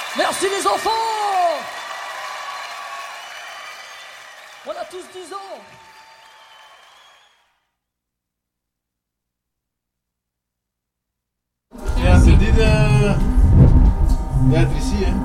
Merci les enfants. On a tous 10 ans. Ja, c'est dit d'être ici. Hein.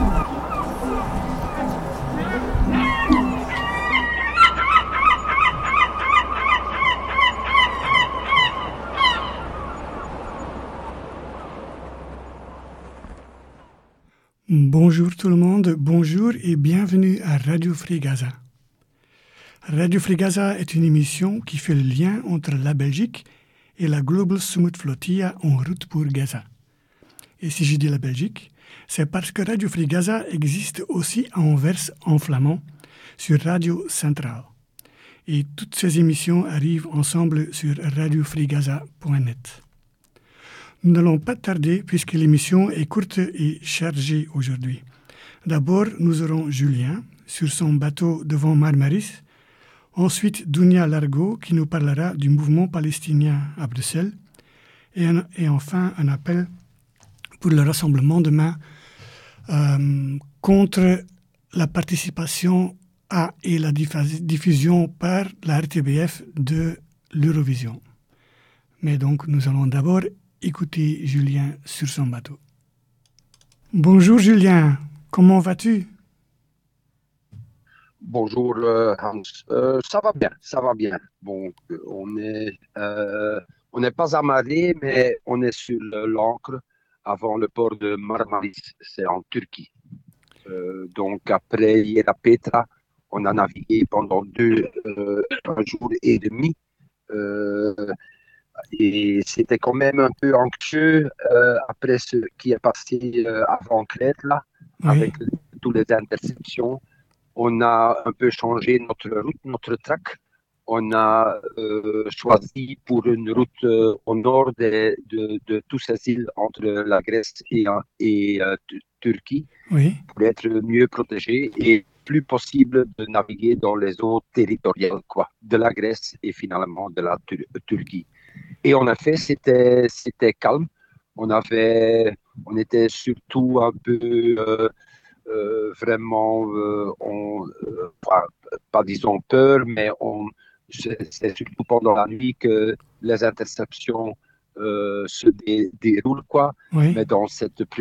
Bonjour tout le monde, bonjour et bienvenue à Radio Free Gaza. Radio Free Gaza est une émission qui fait le lien entre la Belgique et la Global Summit Flotilla en route pour Gaza. Et si je dis la Belgique, c'est parce que Radio Free Gaza existe aussi à Anvers en flamand sur Radio Centrale. Et toutes ces émissions arrivent ensemble sur radiofreegaza.net. Nous n'allons pas tarder puisque l'émission est courte et chargée aujourd'hui. D'abord, nous aurons Julien sur son bateau devant Marmaris. Ensuite, Dounia Largo qui nous parlera du mouvement palestinien à Bruxelles. Et enfin, un appel pour le rassemblement demain contre la participation à et la diffusion par la RTBF de l'Eurovision. Mais donc, nous allons d'abord écouter Julien sur son bateau. Bonjour Julien, comment vas-tu? Bonjour Hans, ça va bien. Bon, on n'est pas amarré, mais on est sur l'ancre avant le port de Marmaris, c'est en Turquie. Donc après Hiera-Petra, on a navigué pendant un jour et demi. Et c'était quand même un peu anxieux après ce qui est passé avant Crète, là, Oui. avec toutes les interceptions. On a un peu changé notre route, notre track. On a choisi pour une route au nord de tous ces îles entre la Grèce et Turquie, Oui. pour être mieux protégé et plus possible de naviguer dans les eaux territoriales de la Grèce et finalement de la Turquie. Et en effet, c'était calme. On était surtout un peu vraiment, pas disons peur, mais c'est surtout pendant la nuit que les interceptions se déroulent, quoi. Oui. Mais dans cette